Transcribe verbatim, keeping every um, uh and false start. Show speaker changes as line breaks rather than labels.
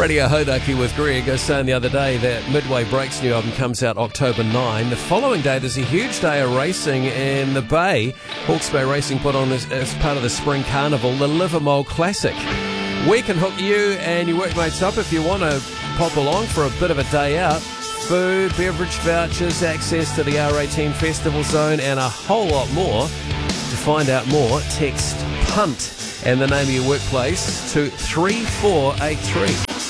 Radio Hodaki with Greg. I was saying the other day that Midway Break's new album comes out October ninth. The following day, there's a huge day of racing in the Bay. Hawke's Bay Racing put on this as part of the Spring Carnival, the Livermore Classic. We can hook you and your workmates up if you want to pop along for a bit of a day out. Food, beverage vouchers, access to the R eighteen Festival Zone, and a whole lot more. To find out more, text PUNT and the name of your workplace to three four eight three.